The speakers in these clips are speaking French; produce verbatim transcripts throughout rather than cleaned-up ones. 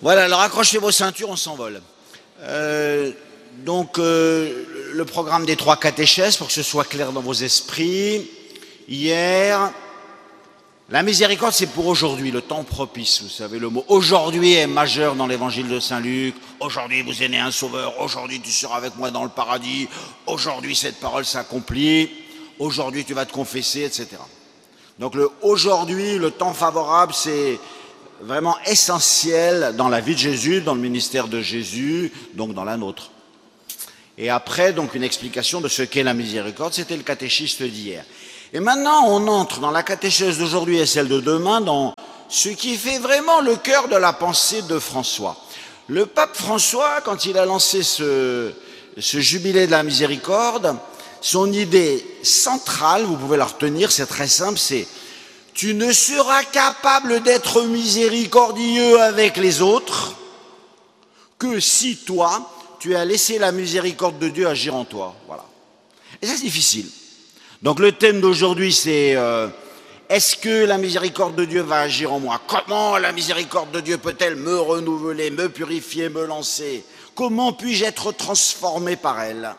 Voilà, alors accrochez vos ceintures, on s'envole. Euh, donc, euh, le programme des trois catéchèses, pour que ce soit clair dans vos esprits. Hier, la miséricorde, c'est pour aujourd'hui, le temps propice. Vous savez, le mot aujourd'hui est majeur dans l'évangile de Saint Luc. Aujourd'hui, vous est né un sauveur. Aujourd'hui, tu seras avec moi dans le paradis. Aujourd'hui, cette parole s'accomplit. Aujourd'hui, tu vas te confesser, et cetera. Donc, le aujourd'hui, le temps favorable, c'est vraiment essentiel dans la vie de Jésus, dans le ministère de Jésus, donc dans la nôtre. Et après, donc, une explication de ce qu'est la miséricorde, c'était le catéchiste d'hier. Et maintenant, on entre dans la catéchèse d'aujourd'hui et celle de demain, dans ce qui fait vraiment le cœur de la pensée de François. Le pape François, quand il a lancé ce, ce jubilé de la miséricorde, son idée centrale, vous pouvez la retenir, c'est très simple, c'est « Tu ne seras capable d'être miséricordieux avec les autres que si toi, tu as laissé la miséricorde de Dieu agir en toi. » Voilà. Et ça, c'est difficile. Donc le thème d'aujourd'hui, c'est euh, est-ce que la miséricorde de Dieu va agir en moi? Comment la miséricorde de Dieu peut-elle me renouveler, me purifier, me lancer? Comment puis-je être transformé par elle?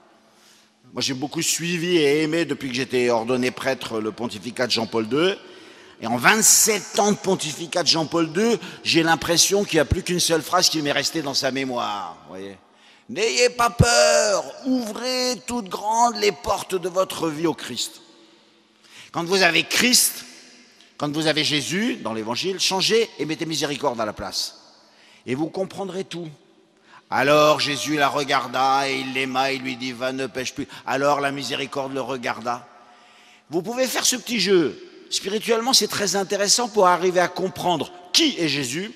Moi, j'ai beaucoup suivi et aimé, depuis que j'étais ordonné prêtre, le pontificat de Jean-Paul deux. Et en vingt-sept ans de pontificat de Jean-Paul deux, j'ai l'impression qu'il n'y a plus qu'une seule phrase qui m'est restée dans sa mémoire. Vous voyez ? N'ayez pas peur, ouvrez toutes grandes les portes de votre vie au Christ. Quand vous avez Christ, quand vous avez Jésus dans l'évangile, changez et mettez miséricorde à la place. Et vous comprendrez tout. Alors Jésus la regarda et il l'aima, il lui dit « Va, ne pêche plus ». Alors la miséricorde le regarda. Vous pouvez faire ce petit jeu. Spirituellement, c'est très intéressant pour arriver à comprendre qui est Jésus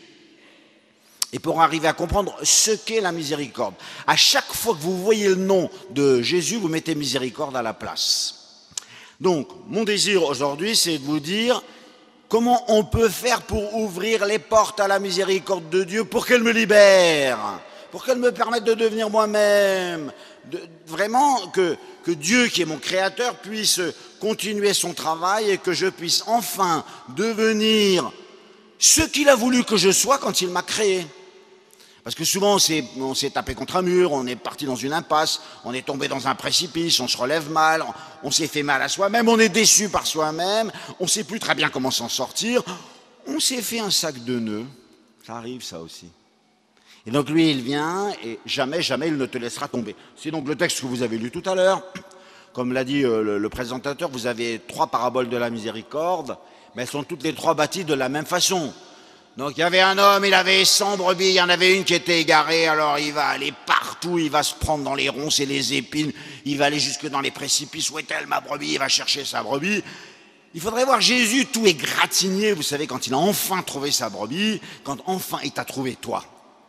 et pour arriver à comprendre ce qu'est la miséricorde. À chaque fois que vous voyez le nom de Jésus, vous mettez miséricorde à la place. Donc, mon désir aujourd'hui, c'est de vous dire comment on peut faire pour ouvrir les portes à la miséricorde de Dieu pour qu'elle me libère, pour qu'elle me permette de devenir moi-même, de, vraiment que, que Dieu, qui est mon créateur, puisse continuer son travail et que je puisse enfin devenir ce qu'il a voulu que je sois quand il m'a créé. Parce que souvent, on s'est, on s'est tapé contre un mur, on est parti dans une impasse, on est tombé dans un précipice, on se relève mal, on, on s'est fait mal à soi-même, on est déçu par soi-même, on ne sait plus très bien comment s'en sortir, on s'est fait un sac de nœuds. Ça arrive, ça aussi. Et donc lui, il vient et jamais, jamais il ne te laissera tomber. C'est donc le texte que vous avez lu tout à l'heure. Comme l'a dit euh, le, le présentateur, vous avez trois paraboles de la miséricorde, mais elles sont toutes les trois bâties de la même façon. Donc il y avait un homme, il avait cent brebis, il y en avait une qui était égarée, alors il va aller partout, il va se prendre dans les ronces et les épines, il va aller jusque dans les précipices. Où est-elle ma brebis? Il va chercher sa brebis. Il faudrait voir Jésus tout égratigné, vous savez, quand il a enfin trouvé sa brebis, quand enfin il t'a trouvé toi.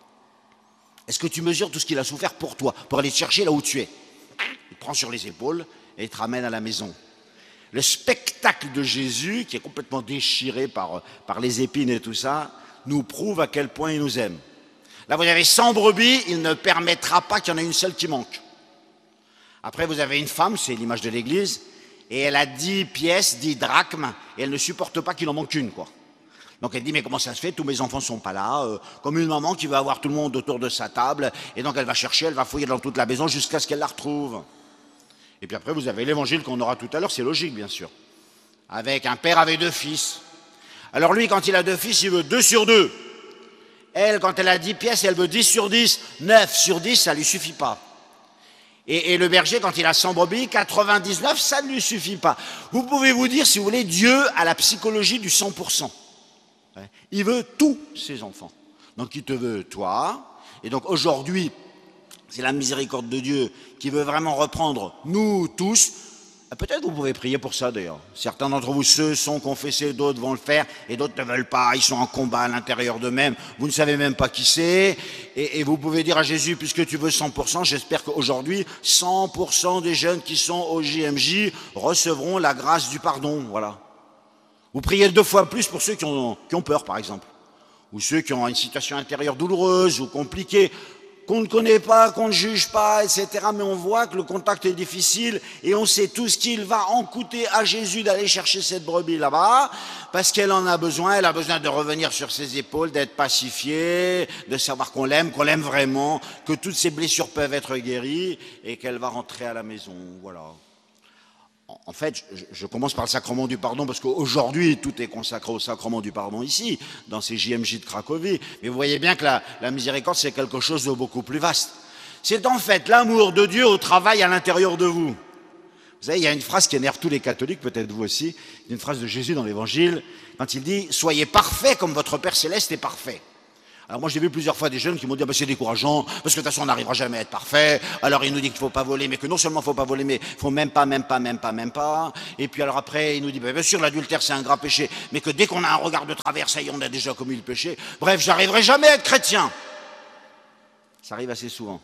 Est-ce que tu mesures tout ce qu'il a souffert pour toi, pour aller te chercher là où tu es? Il te prend sur les épaules et il te ramène à la maison. Le spectacle de Jésus, qui est complètement déchiré par, par les épines et tout ça, nous prouve à quel point il nous aime. Là, vous avez cent brebis, il ne permettra pas qu'il y en ait une seule qui manque. Après, vous avez une femme, c'est l'image de l'Église, et elle a dix pièces, dix drachmes, et elle ne supporte pas qu'il en manque une, quoi. Donc elle dit, mais comment ça se fait? Tous mes enfants ne sont pas là, euh, comme une maman qui va avoir tout le monde autour de sa table, et donc elle va chercher, elle va fouiller dans toute la maison jusqu'à ce qu'elle la retrouve. Et puis après, vous avez l'évangile qu'on aura tout à l'heure, c'est logique, bien sûr. Avec un père avec deux fils. Alors lui, quand il a deux fils, il veut deux sur deux. Elle, quand elle a dix pièces, elle veut dix sur dix. neuf sur dix, ça ne lui suffit pas. Et, et le berger, quand il a cent brebis, quatre-vingt-dix-neuf, ça ne lui suffit pas. Vous pouvez vous dire, si vous voulez, Dieu a la psychologie du cent pour cent. Il veut tous ses enfants. Donc il te veut toi. Et donc aujourd'hui, c'est la miséricorde de Dieu qui veut vraiment reprendre nous tous. Peut-être vous pouvez prier pour ça d'ailleurs. Certains d'entre vous, ceux sont confessés, d'autres vont le faire et d'autres ne veulent pas. Ils sont en combat à l'intérieur d'eux-mêmes. Vous ne savez même pas qui c'est. Et, et vous pouvez dire à Jésus, puisque tu veux cent pour cent, j'espère qu'aujourd'hui, cent pour cent des jeunes qui sont au J M J recevront la grâce du pardon. Voilà. Vous priez deux fois plus pour ceux qui ont, qui ont peur, par exemple. Ou ceux qui ont une situation intérieure douloureuse ou compliquée. qu'on ne connaît pas, qu'on ne juge pas, et cetera. Mais on voit que le contact est difficile et on sait tout ce qu'il va en coûter à Jésus d'aller chercher cette brebis là-bas, parce qu'elle en a besoin, elle a besoin de revenir sur ses épaules, d'être pacifiée, de savoir qu'on l'aime, qu'on l'aime vraiment, que toutes ses blessures peuvent être guéries et qu'elle va rentrer à la maison. Voilà. En fait, je commence par le sacrement du pardon parce qu'aujourd'hui, tout est consacré au sacrement du pardon ici, dans ces J M J de Cracovie. Mais vous voyez bien que la, la miséricorde, c'est quelque chose de beaucoup plus vaste. C'est en fait l'amour de Dieu au travail à l'intérieur de vous. Vous savez, il y a une phrase qui énerve tous les catholiques, peut-être vous aussi, une phrase de Jésus dans l'Évangile, quand il dit « Soyez parfaits comme votre Père Céleste est parfait ». Alors moi j'ai vu plusieurs fois des jeunes qui m'ont dit ah ben c'est décourageant parce que de toute façon on n'arrivera jamais à être parfait. Alors il nous dit qu'il ne faut pas voler, mais que non seulement il ne faut pas voler, mais il ne faut même pas, même pas, même pas, même pas. Et puis alors après il nous dit ben, bien sûr l'adultère c'est un grave péché, mais que dès qu'on a un regard de travers, ça y est on a déjà commis le péché. Bref, j'arriverai jamais à être chrétien. Ça arrive assez souvent.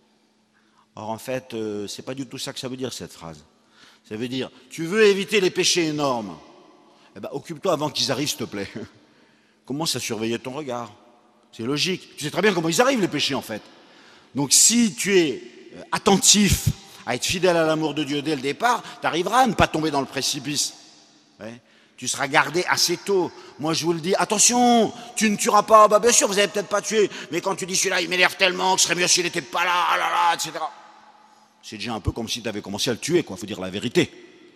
Or en fait euh, c'est pas du tout ça que ça veut dire cette phrase. Ça veut dire tu veux éviter les péchés énormes, eh ben occupe-toi avant qu'ils arrivent s'il te plaît. Commence à surveiller ton regard. C'est logique. Tu sais très bien comment ils arrivent, les péchés, en fait. Donc, si tu es attentif à être fidèle à l'amour de Dieu dès le départ, tu arriveras à ne pas tomber dans le précipice. Ouais. Tu seras gardé assez tôt. Moi, je vous le dis, attention, tu ne tueras pas. Bah, bien sûr, vous n'avez peut-être pas tué. Mais quand tu dis celui-là, il m'énerve tellement que ce serait mieux s'il n'était pas là, ah là, là, et cetera. C'est déjà un peu comme si tu avais commencé à le tuer, quoi. Il faut dire la vérité.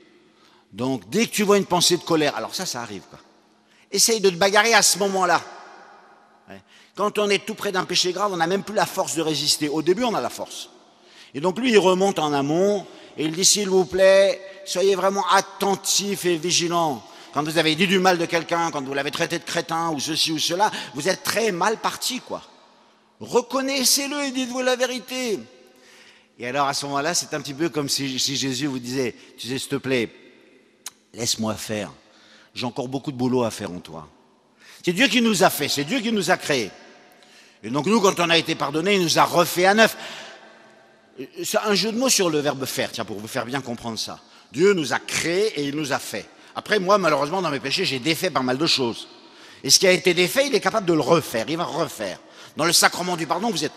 Donc, dès que tu vois une pensée de colère, alors ça, ça arrive, quoi. Essaye de te bagarrer à ce moment-là. Ouais. Quand on est tout près d'un péché grave, on n'a même plus la force de résister. Au début, on a la force. Et donc lui, il remonte en amont et il dit, s'il vous plaît, soyez vraiment attentifs et vigilants. Quand vous avez dit du mal de quelqu'un, quand vous l'avez traité de crétin ou ceci ou cela, vous êtes très mal parti, quoi. Reconnaissez-le et dites-vous la vérité. Et alors, à ce moment-là, c'est un petit peu comme si, si Jésus vous disait, tu sais, s'il te plaît, laisse-moi faire. J'ai encore beaucoup de boulot à faire en toi. C'est Dieu qui nous a fait, c'est Dieu qui nous a créés. Et donc nous, quand on a été pardonné, il nous a refait à neuf. C'est un jeu de mots sur le verbe faire, tiens, pour vous faire bien comprendre ça. Dieu nous a créés et il nous a fait. Après, moi, malheureusement, dans mes péchés, j'ai défait pas mal de choses. Et ce qui a été défait, il est capable de le refaire, il va refaire. Dans le sacrement du pardon, vous êtes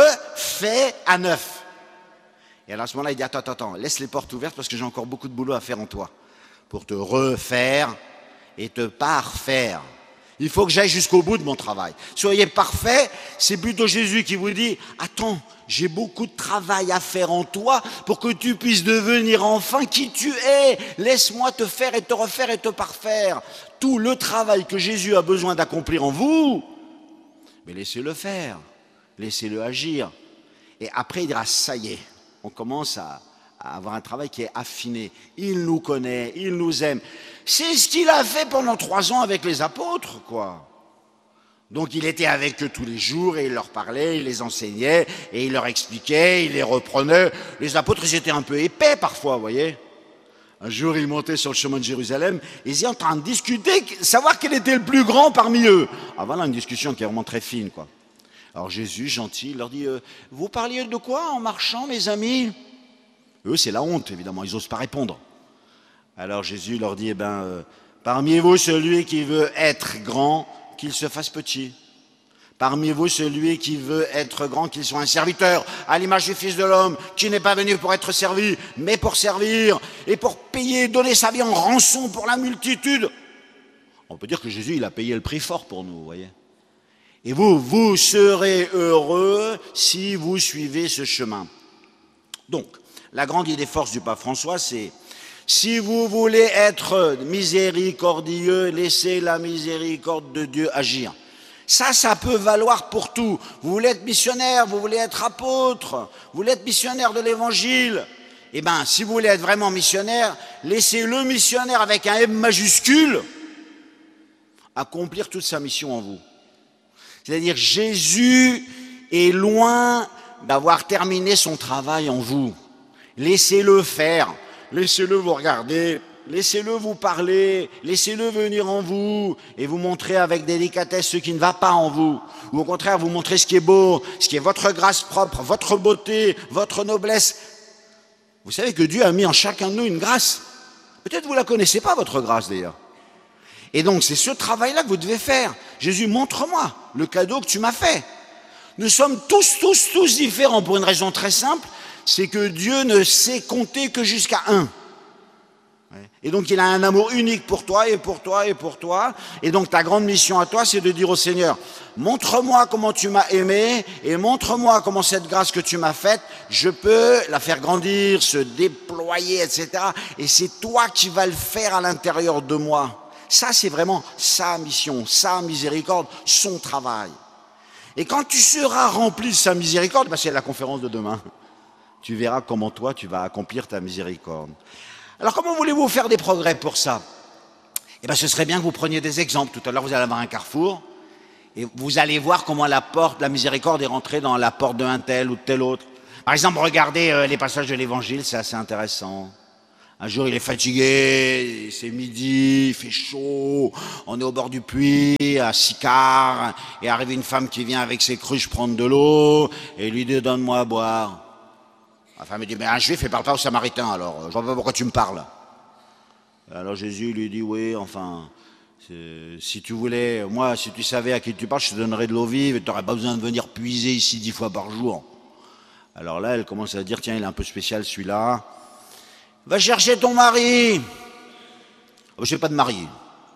refait à neuf. Et alors à ce moment-là, il dit, attends, attends, attends, laisse les portes ouvertes parce que j'ai encore beaucoup de boulot à faire en toi. Pour te refaire et te parfaire. Il faut que j'aille jusqu'au bout de mon travail. Soyez parfaits, c'est plutôt Jésus qui vous dit, attends, j'ai beaucoup de travail à faire en toi pour que tu puisses devenir enfin qui tu es. Laisse-moi te faire et te refaire et te parfaire. Tout le travail que Jésus a besoin d'accomplir en vous, mais laissez-le faire, laissez-le agir. Et après, il dira, ça y est, on commence à, à avoir un travail qui est affiné. Il nous connaît, il nous aime. C'est ce qu'il a fait pendant trois ans avec les apôtres, quoi. Donc il était avec eux tous les jours et il leur parlait, il les enseignait et il leur expliquait, il les reprenait. Les apôtres, ils étaient un peu épais parfois, vous voyez. Un jour, ils montaient sur le chemin de Jérusalem, ils étaient en train de discuter, savoir quel était le plus grand parmi eux. Ah voilà, une discussion qui est vraiment très fine, quoi. Alors Jésus, gentil, leur dit, euh, vous parliez de quoi en marchant, mes amis? Eux, c'est la honte, évidemment, ils n'osent pas répondre. Alors Jésus leur dit, eh ben, euh, parmi vous, celui qui veut être grand, qu'il se fasse petit. Parmi vous, celui qui veut être grand, qu'il soit un serviteur, à l'image du Fils de l'homme, qui n'est pas venu pour être servi, mais pour servir, et pour payer, donner sa vie en rançon pour la multitude. On peut dire que Jésus, il a payé le prix fort pour nous, vous voyez. Et vous, vous serez heureux si vous suivez ce chemin. Donc, la grande idée force du pape François, c'est si vous voulez être miséricordieux, laissez la miséricorde de Dieu agir. Ça, ça peut valoir pour tout. Vous voulez être missionnaire, vous voulez être apôtre, vous voulez être missionnaire de l'évangile. Eh bien, si vous voulez être vraiment missionnaire, laissez le missionnaire avec un M majuscule accomplir toute sa mission en vous. C'est-à-dire, Jésus est loin d'avoir terminé son travail en vous. Laissez-le faire. Laissez-le vous regarder, laissez-le vous parler, laissez-le venir en vous et vous montrer avec délicatesse ce qui ne va pas en vous. Ou au contraire, vous montrer ce qui est beau, ce qui est votre grâce propre, votre beauté, votre noblesse. Vous savez que Dieu a mis en chacun de nous une grâce. Peut-être vous ne la connaissez pas, votre grâce d'ailleurs. Et donc, c'est ce travail-là que vous devez faire. Jésus, montre-moi le cadeau que tu m'as fait. Nous sommes tous, tous, tous différents pour une raison très simple, c'est que Dieu ne sait compter que jusqu'à un. Et donc il a un amour unique pour toi et pour toi et pour toi. Et donc ta grande mission à toi, c'est de dire au Seigneur, montre-moi comment tu m'as aimé et montre-moi comment cette grâce que tu m'as faite, je peux la faire grandir, se déployer, et cetera. Et c'est toi qui vas le faire à l'intérieur de moi. Ça, c'est vraiment sa mission, sa miséricorde, son travail. Et quand tu seras rempli de sa miséricorde, ben c'est la conférence de demain. Tu verras comment toi, tu vas accomplir ta miséricorde. Alors comment voulez-vous faire des progrès pour ça? Eh bien ce serait bien que vous preniez des exemples. Tout à l'heure vous allez avoir un carrefour et vous allez voir comment la porte, la miséricorde est rentrée dans la porte d'un tel ou de tel autre. Par exemple, regardez euh, les passages de l'évangile, c'est assez intéressant. Un jour il est fatigué, c'est midi, il fait chaud, on est au bord du puits, à Sychar, et arrive une femme qui vient avec ses cruches prendre de l'eau et lui dit donne-moi à boire. La femme dit, mais un juif, il ne parle pas aux samaritains, alors je ne vois pas pourquoi tu me parles. Alors Jésus lui dit, oui, enfin, si tu voulais, moi, si tu savais à qui tu parles, je te donnerais de l'eau vive, et tu n'aurais pas besoin de venir puiser ici dix fois par jour. Alors là, elle commence à dire, tiens, il est un peu spécial celui-là. Va chercher ton mari. Oh, je n'ai pas de mari.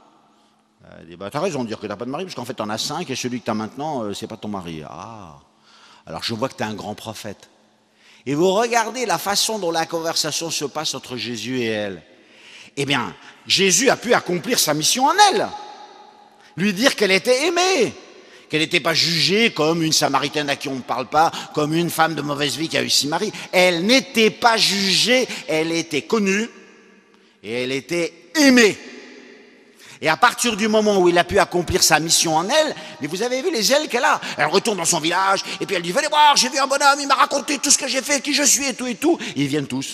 Elle dit, bah, tu as raison de dire que tu n'as pas de mari, parce qu'en fait, tu en as cinq, et celui que tu as maintenant, euh, ce n'est pas ton mari. Ah, alors je vois que tu es un grand prophète. Et vous regardez la façon dont la conversation se passe entre Jésus et elle. Eh bien, Jésus a pu accomplir sa mission en elle. Lui dire qu'elle était aimée, qu'elle n'était pas jugée comme une Samaritaine à qui on ne parle pas, comme une femme de mauvaise vie qui a eu six maris. Elle n'était pas jugée, elle était connue et elle était aimée. Et à partir du moment où il a pu accomplir sa mission en elle, mais vous avez vu les ailes qu'elle a. Elle retourne dans son village, et puis elle dit, venez voir, j'ai vu un bonhomme, il m'a raconté tout ce que j'ai fait, qui je suis, et tout, et tout. Et ils viennent tous.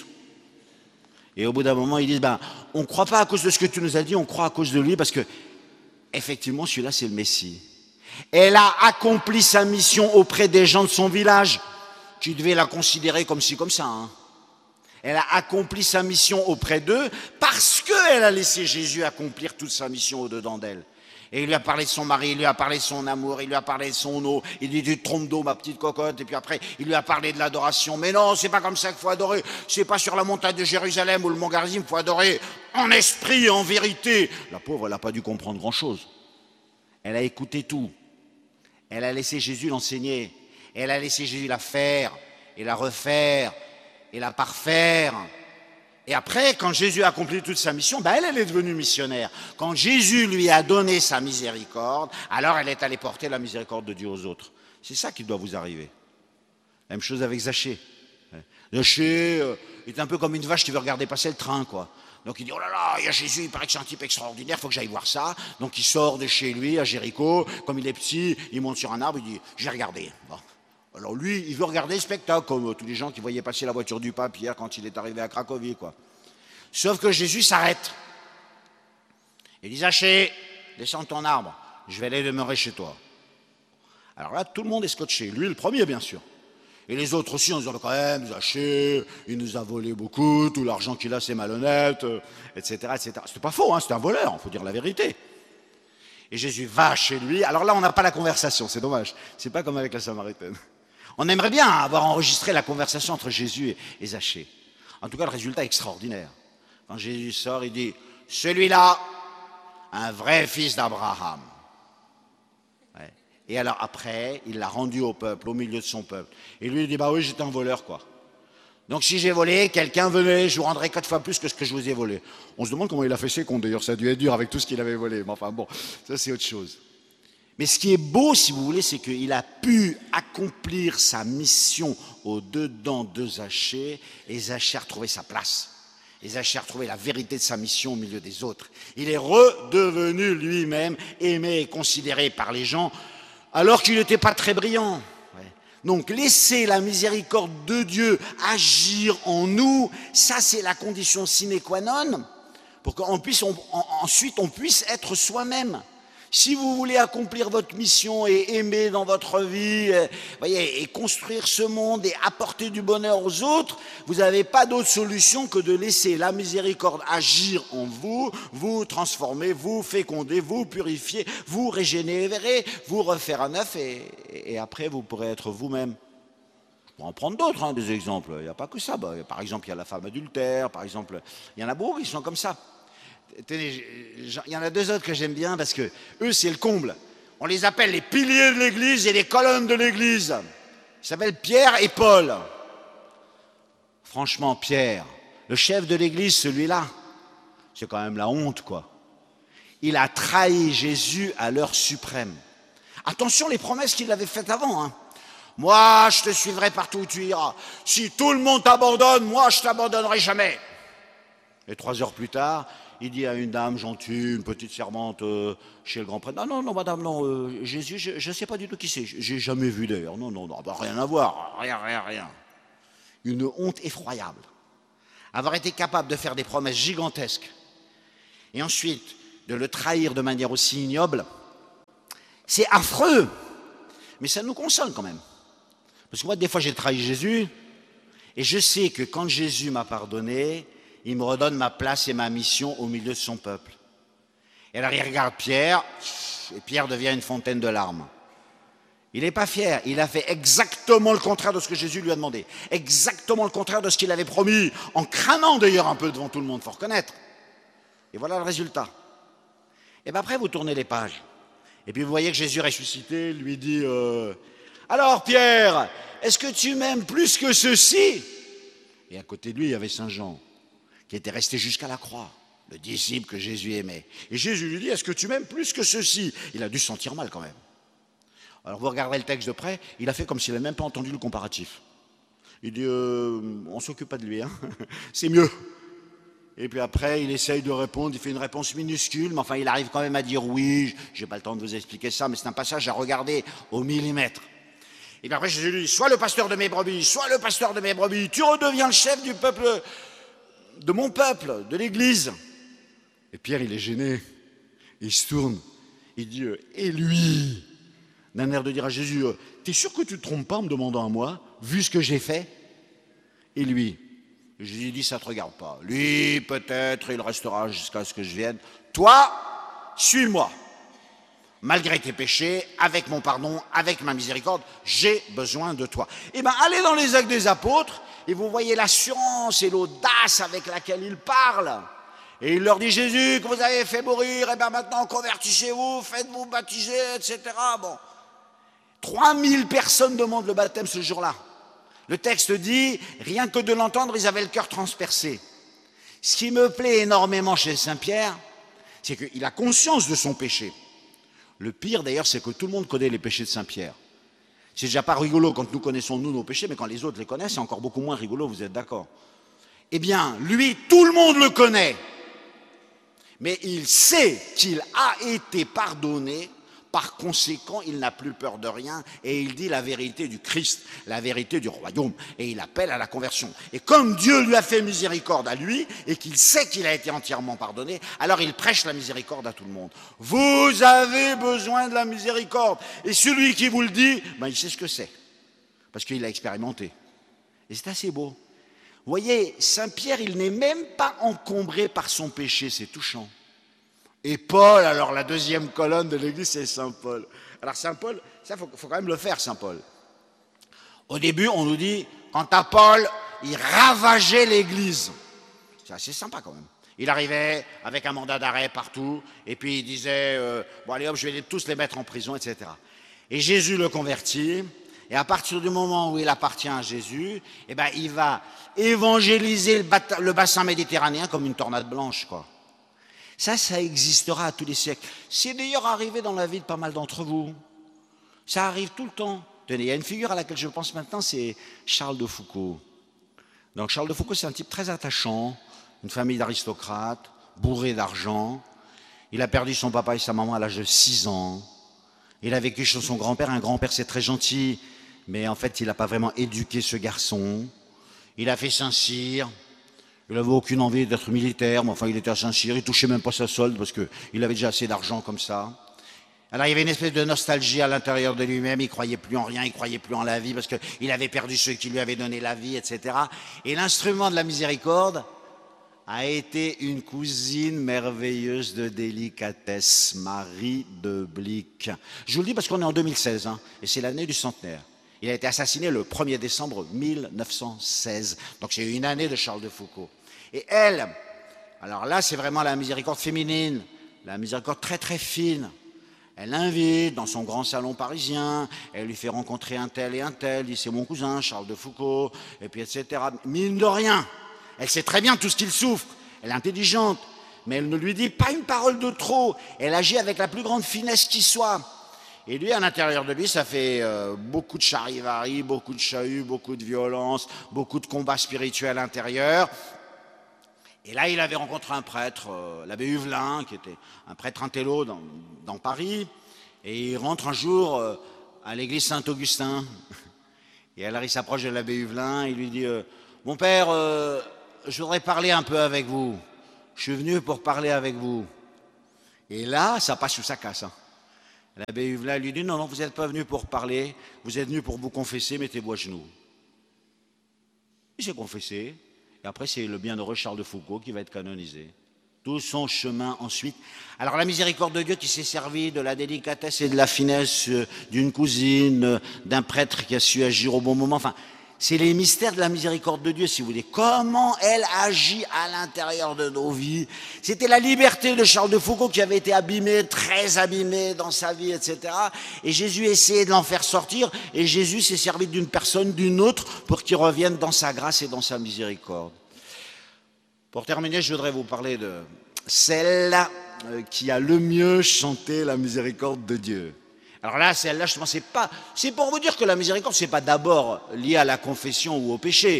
Et au bout d'un moment, ils disent, ben, on ne croit pas à cause de ce que tu nous as dit, on croit à cause de lui, parce que, effectivement, celui-là, c'est le Messie. Elle a accompli sa mission auprès des gens de son village, qui devaient la considérer comme ci, comme ça, hein. Elle a accompli sa mission auprès d'eux parce qu'elle a laissé Jésus accomplir toute sa mission au-dedans d'elle. Et il lui a parlé de son mari, il lui a parlé de son amour, il lui a parlé de son eau, il lui dit tu te trompes d'eau ma petite cocotte, et puis après il lui a parlé de l'adoration. Mais non, c'est pas comme ça qu'il faut adorer, c'est pas sur la montagne de Jérusalem ou le mont Garizim, il faut adorer en esprit et en vérité. La pauvre, elle n'a pas dû comprendre grand-chose. Elle a écouté tout. Elle a laissé Jésus l'enseigner. Elle a laissé Jésus la faire et la refaire et la parfaire. Et après, quand Jésus a accompli toute sa mission, ben elle, elle est devenue missionnaire. Quand Jésus lui a donné sa miséricorde, alors elle est allée porter la miséricorde de Dieu aux autres. C'est ça qui doit vous arriver. Même chose avec Zachée. Zachée euh, est un peu comme une vache qui veut regarder passer le train, quoi. Donc il dit, oh là là, il y a Jésus, il paraît que c'est un type extraordinaire, il faut que j'aille voir ça. Donc il sort de chez lui, à Jéricho, comme il est petit, il monte sur un arbre, il dit, je vais regarder. Bon. Alors lui, il veut regarder le spectacle, comme tous les gens qui voyaient passer la voiture du pape hier quand il est arrivé à Cracovie, quoi. Sauf que Jésus s'arrête. Il dit, Zachée, descends de ton arbre, je vais aller demeurer chez toi. Alors là, tout le monde est scotché. Lui, le premier, bien sûr. Et les autres aussi, en disant, quand même, Zachée, il nous a volé beaucoup, tout l'argent qu'il a, c'est malhonnête, et cetera, et cetera. C'était pas faux, hein, c'était un voleur, il faut dire la vérité. Et Jésus va chez lui. Alors là, on n'a pas la conversation, c'est dommage. C'est pas comme avec la Samaritaine. On aimerait bien avoir enregistré la conversation entre Jésus et Zachée. En tout cas, le résultat est extraordinaire. Quand Jésus sort, il dit, celui-là, un vrai fils d'Abraham. Ouais. Et alors après, il l'a rendu au peuple, au milieu de son peuple. Et lui, il dit, bah oui, j'étais un voleur, quoi. Donc si j'ai volé, quelqu'un venait, je vous rendrai quatre fois plus que ce que je vous ai volé. On se demande comment il a fait ses comptes, d'ailleurs, ça a dû être dur avec tout ce qu'il avait volé. Mais enfin bon, ça c'est autre chose. Mais ce qui est beau, si vous voulez, c'est qu'il a pu accomplir sa mission au-dedans de Zachée, et Zachée a retrouvé sa place. Et Zachée a retrouvé la vérité de sa mission au milieu des autres. Il est redevenu lui-même aimé et considéré par les gens, alors qu'il n'était pas très brillant. Ouais. Donc laisser la miséricorde de Dieu agir en nous, ça c'est la condition sine qua non, pour qu'ensuite on, ensuite on puisse être soi-même. Si vous voulez accomplir votre mission et aimer dans votre vie, euh, voyez, et construire ce monde et apporter du bonheur aux autres, vous n'avez pas d'autre solution que de laisser la miséricorde agir en vous, vous transformer, vous féconder, vous purifier, vous régénérer, vous refaire à neuf et, et après vous pourrez être vous-même. On va en prendre d'autres, hein, des exemples. Il n'y a pas que ça. Bah, par exemple, il y a la femme adultère, par exemple. Il y en a beaucoup qui sont comme ça. Tenez, il y en a deux autres que j'aime bien parce que eux, c'est le comble. On les appelle les piliers de l'Église et les colonnes de l'Église. Ils s'appellent Pierre et Paul. Franchement, Pierre, le chef de l'Église, celui-là, c'est quand même la honte, quoi. Il a trahi Jésus à l'heure suprême. Attention, les promesses qu'il avait faites avant, hein. Moi, je te suivrai partout où tu iras. Si tout le monde t'abandonne, moi, je t'abandonnerai jamais. Et trois heures plus tard, il dit à une dame gentille, une petite servante euh, chez le grand prêtre, non, non, non, madame, non, euh, Jésus, je ne sais pas du tout qui c'est. J'ai jamais vu d'ailleurs. Non, non, non, bah, rien à voir. Rien, rien, rien. Une honte effroyable. Avoir été capable de faire des promesses gigantesques et ensuite de le trahir de manière aussi ignoble, c'est affreux. Mais ça nous console quand même. Parce que moi, des fois, j'ai trahi Jésus, et je sais que quand Jésus m'a pardonné, il me redonne ma place et ma mission au milieu de son peuple. Et alors, il regarde Pierre, et Pierre devient une fontaine de larmes. Il n'est pas fier, il a fait exactement le contraire de ce que Jésus lui a demandé, exactement le contraire de ce qu'il avait promis, en crânant d'ailleurs un peu devant tout le monde, il faut reconnaître. Et voilà le résultat. Et bien après, vous tournez les pages. Et puis vous voyez que Jésus ressuscité lui dit euh, « Alors Pierre, est-ce que tu m'aimes plus que ceci ?» Et à côté de lui, il y avait Saint Jean, qui était resté jusqu'à la croix, le disciple que Jésus aimait. Et Jésus lui dit « Est-ce que tu m'aimes plus que ceci ?» Il a dû se sentir mal quand même. Alors vous regarderez le texte de près, il a fait comme s'il n'avait même pas entendu le comparatif. Il dit euh, « On ne s'occupe pas de lui, hein. C'est mieux. » Et puis après, il essaye de répondre, il fait une réponse minuscule, mais enfin, il arrive quand même à dire oui. Je n'ai pas le temps de vous expliquer ça, mais c'est un passage à regarder au millimètre. Et puis après, Jésus lui dit, sois le pasteur de mes brebis, sois le pasteur de mes brebis, tu redeviens le chef du peuple, de mon peuple, de l'Église. Et Pierre, il est gêné, il se tourne, il dit, et lui, d'un air de dire à Jésus, t'es sûr que tu ne te trompes pas en me demandant à moi, vu ce que j'ai fait? Et lui, Jésus dit, ça ne te regarde pas. Lui, peut-être, il restera jusqu'à ce que je vienne. Toi, suis-moi. Malgré tes péchés, avec mon pardon, avec ma miséricorde, j'ai besoin de toi. Eh bien, allez dans les Actes des Apôtres, et vous voyez l'assurance et l'audace avec laquelle il parle. Et il leur dit, Jésus, que vous avez fait mourir, eh bien maintenant, convertissez-vous, faites-vous baptiser, et cetera. Bon. trois mille personnes demandent le baptême ce jour-là. Le texte dit, rien que de l'entendre, ils avaient le cœur transpercé. Ce qui me plaît énormément chez Saint-Pierre, c'est qu'il a conscience de son péché. Le pire d'ailleurs, c'est que tout le monde connaît les péchés de Saint-Pierre. C'est déjà pas rigolo quand nous connaissons nous nos péchés, mais quand les autres les connaissent, c'est encore beaucoup moins rigolo, vous êtes d'accord? Eh bien, lui, tout le monde le connaît. Mais il sait qu'il a été pardonné. Par conséquent, il n'a plus peur de rien et il dit la vérité du Christ, la vérité du royaume et il appelle à la conversion. Et comme Dieu lui a fait miséricorde à lui et qu'il sait qu'il a été entièrement pardonné, alors il prêche la miséricorde à tout le monde. Vous avez besoin de la miséricorde. Et celui qui vous le dit, ben, il sait ce que c'est parce qu'il l'a expérimenté. Et c'est assez beau. Vous voyez, Saint-Pierre, il n'est même pas encombré par son péché, c'est touchant. Et Paul, alors la deuxième colonne de l'Église, c'est Saint Paul. Alors Saint Paul, ça, il faut, faut quand même le faire, Saint Paul. Au début, on nous dit, quant à Paul, il ravageait l'Église. C'est assez sympa quand même. Il arrivait avec un mandat d'arrêt partout, et puis il disait, euh, bon allez hop, je vais les, tous les mettre en prison, et cetera. Et Jésus le convertit, et à partir du moment où il appartient à Jésus, eh ben, il va évangéliser le, bat- le bassin méditerranéen comme une tornade blanche, quoi. Ça, ça existera à tous les siècles. C'est d'ailleurs arrivé dans la vie de pas mal d'entre vous. Ça arrive tout le temps. Tenez, il y a une figure à laquelle je pense maintenant, c'est Charles de Foucauld. Donc Charles de Foucauld, c'est un type très attachant, une famille d'aristocrates, bourré d'argent. Il a perdu son papa et sa maman à l'âge de six ans. Il a vécu chez son grand-père. Un grand-père, c'est très gentil, mais en fait, il n'a pas vraiment éduqué ce garçon. Il a fait Saint-Cyr. Il n'avait aucune envie d'être militaire, mais enfin il était à Saint-Cyr, il ne touchait même pas sa solde parce qu'il avait déjà assez d'argent comme ça. Alors il y avait une espèce de nostalgie à l'intérieur de lui-même, il ne croyait plus en rien, il ne croyait plus en la vie, parce qu'il avait perdu ceux qui lui avaient donné la vie, et cetera. Et l'instrument de la miséricorde a été une cousine merveilleuse de délicatesse, Marie de Blic. Je vous le dis parce qu'on est en deux mille seize, hein, et c'est l'année du centenaire. Il a été assassiné le premier décembre mille neuf cent seize, donc c'est une année de Charles de Foucauld. Et elle, alors là c'est vraiment la miséricorde féminine, la miséricorde très très fine. Elle l'invite dans son grand salon parisien, elle lui fait rencontrer un tel et un tel, elle dit c'est mon cousin Charles de Foucauld, et puis et cetera. Mine de rien, elle sait très bien tout ce qu'il souffre, elle est intelligente, mais elle ne lui dit pas une parole de trop, elle agit avec la plus grande finesse qui soit. Et lui, à l'intérieur de lui, ça fait euh, beaucoup de charivari, beaucoup de chahut, beaucoup de violence, beaucoup de combats spirituels intérieurs. Et là, il avait rencontré un prêtre, euh, l'abbé Huvelin, qui était un prêtre intello dans, dans Paris. Et il rentre un jour euh, à l'église Saint-Augustin. Et alors, il s'approche de l'abbé Huvelin, il lui dit euh, « Mon père, euh, je voudrais parler un peu avec vous. Je suis venu pour parler avec vous. » Et là, ça passe sous sa casse. Hein. L'abbé Huvelin lui dit « Non, non, vous n'êtes pas venu pour parler, vous êtes venu pour vous confesser, mettez-vous à genoux. » Il s'est confessé. Et après, c'est le bienheureux Charles de Foucauld qui va être canonisé. Tout son chemin ensuite. Alors la miséricorde de Dieu qui s'est servie de la délicatesse et de la finesse d'une cousine, d'un prêtre qui a su agir au bon moment. Enfin, c'est les mystères de la miséricorde de Dieu, si vous voulez. Comment elle agit à l'intérieur de nos vies. C'était la liberté de Charles de Foucauld qui avait été abîmée, très abîmée dans sa vie, et cetera. Et Jésus essayait de l'en faire sortir. Et Jésus s'est servi d'une personne, d'une autre, pour qu'il revienne dans sa grâce et dans sa miséricorde. Pour terminer, je voudrais vous parler de celle qui a le mieux chanté la miséricorde de Dieu. Alors là, celle-là, je pense, c'est pas, c'est pour vous dire que la miséricorde, c'est pas d'abord lié à la confession ou au péché.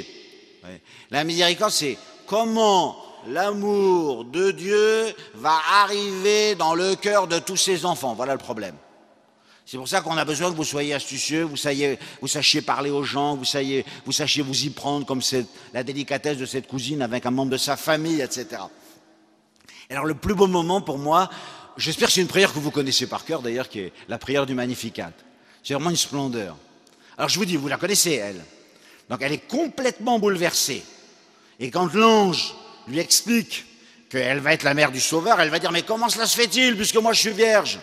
La miséricorde, c'est comment l'amour de Dieu va arriver dans le cœur de tous ses enfants. Voilà le problème. C'est pour ça qu'on a besoin que vous soyez astucieux, vous sachiez, vous sachiez parler aux gens, vous sachiez, vous sachiez vous y prendre comme cette, la délicatesse de cette cousine avec un membre de sa famille, et cetera. Et alors le plus beau moment pour moi, j'espère que c'est une prière que vous connaissez par cœur d'ailleurs, qui est la prière du Magnificat. C'est vraiment une splendeur. Alors je vous dis, vous la connaissez elle. Donc elle est complètement bouleversée. Et quand l'ange lui explique qu'elle va être la mère du Sauveur, elle va dire, mais comment cela se fait-il puisque moi je suis vierge?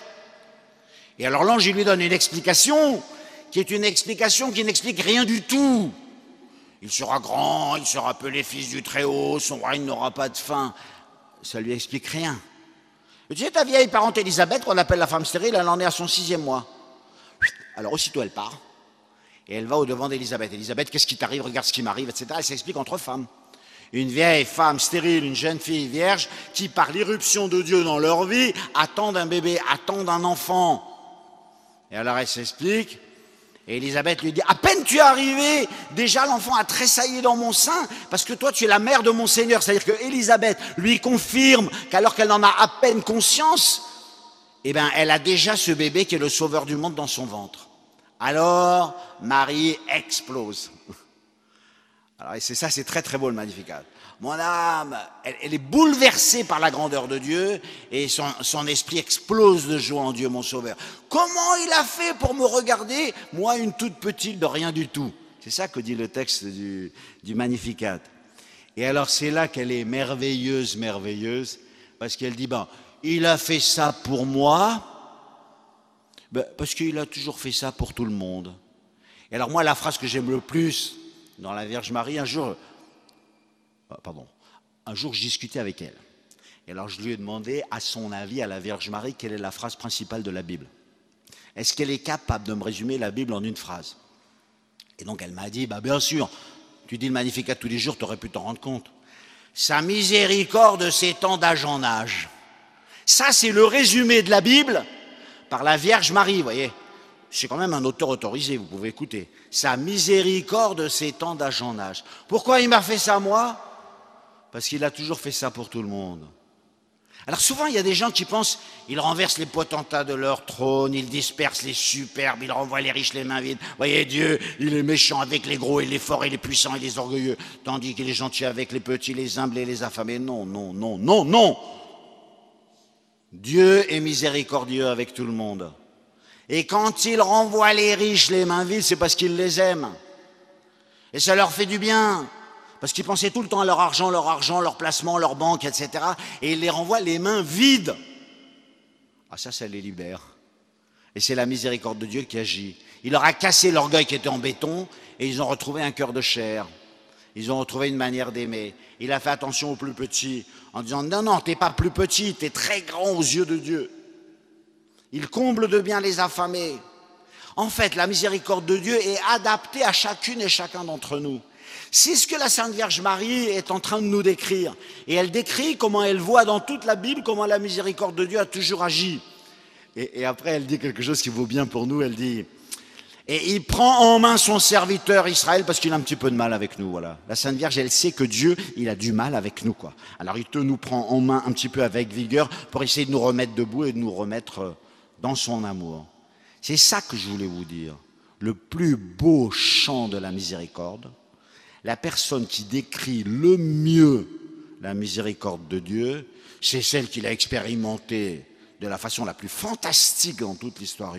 Et alors l'ange lui donne une explication qui est une explication qui n'explique rien du tout. Il sera grand, il sera appelé fils du Très-Haut, son règne n'aura pas de fin. Ça lui explique rien. Tu sais, ta vieille parente Élisabeth, qu'on appelle la femme stérile, elle en est à son sixième mois. Alors aussitôt elle part, et elle va au-devant d'Élisabeth. Élisabeth, qu'est-ce qui t'arrive? Regarde ce qui m'arrive, et cetera. Elle s'explique entre femmes. Une vieille femme stérile, une jeune fille vierge, qui par l'irruption de Dieu dans leur vie, attendent un bébé, attendent un enfant. Et alors elle s'explique, et Élisabeth lui dit, à peine tu es arrivé, déjà l'enfant a tressailli dans mon sein, parce que toi tu es la mère de mon Seigneur. C'est-à-dire que Élisabeth lui confirme qu'alors qu'elle en a à peine conscience, eh bien elle a déjà ce bébé qui est le sauveur du monde dans son ventre. Alors Marie explose. Alors, et c'est ça, c'est très très beau le Magnificat. Mon âme, elle, elle est bouleversée par la grandeur de Dieu et son, son esprit explose de joie en Dieu, mon Sauveur. Comment il a fait pour me regarder, moi, une toute petite de rien du tout? C'est ça que dit le texte du, du Magnificat. Et alors, c'est là qu'elle est merveilleuse, merveilleuse, parce qu'elle dit, ben, il a fait ça pour moi, ben, parce qu'il a toujours fait ça pour tout le monde. Et alors, moi, la phrase que j'aime le plus dans la Vierge Marie, un jour... Pardon, un jour je discutais avec elle. Et alors je lui ai demandé, à son avis, à la Vierge Marie, quelle est la phrase principale de la Bible. Est-ce qu'elle est capable de me résumer la Bible en une phrase? Et donc elle m'a dit, bah bien sûr, tu dis le Magnificat tous les jours, tu aurais pu t'en rendre compte. Sa miséricorde s'étend d'âge en âge. Ça, c'est le résumé de la Bible par la Vierge Marie, vous voyez. C'est quand même un auteur autorisé, vous pouvez écouter. Sa miséricorde s'étend d'âge en âge. Pourquoi il m'a fait ça, moi? Parce qu'il a toujours fait ça pour tout le monde. Alors souvent, il y a des gens qui pensent, ils renversent les potentats de leur trône, ils dispersent les superbes, ils renvoient les riches les mains vides. Vous voyez, Dieu, il est méchant avec les gros et les forts et les puissants et les orgueilleux, tandis qu'il est gentil avec les petits, les humbles et les affamés. Non, non, non, non, non. Dieu est miséricordieux avec tout le monde. Et quand il renvoie les riches les mains vides, c'est parce qu'il les aime. Et ça leur fait du bien. Parce qu'ils pensaient tout le temps à leur argent, leur argent, leur placement, leur banque, et cetera. Et il les renvoie les mains vides. Ah ça, ça les libère. Et c'est la miséricorde de Dieu qui agit. Il leur a cassé l'orgueil qui était en béton et ils ont retrouvé un cœur de chair. Ils ont retrouvé une manière d'aimer. Il a fait attention aux plus petits en disant non, non, t'es pas plus petit, t'es très grand aux yeux de Dieu. Il comble de bien les affamés. En fait, la miséricorde de Dieu est adaptée à chacune et chacun d'entre nous. C'est ce que la Sainte Vierge Marie est en train de nous décrire. Et elle décrit comment elle voit dans toute la Bible comment la miséricorde de Dieu a toujours agi. Et, et après, elle dit quelque chose qui vaut bien pour nous. Elle dit, et il prend en main son serviteur Israël parce qu'il a un petit peu de mal avec nous. Voilà. La Sainte Vierge, elle sait que Dieu, il a du mal avec nous, quoi. Alors il te nous prend en main un petit peu avec vigueur pour essayer de nous remettre debout et de nous remettre dans son amour. C'est ça que je voulais vous dire. Le plus beau chant de la miséricorde, la personne qui décrit le mieux la miséricorde de Dieu, c'est celle qu'il a expérimentée de la façon la plus fantastique dans toute l'histoire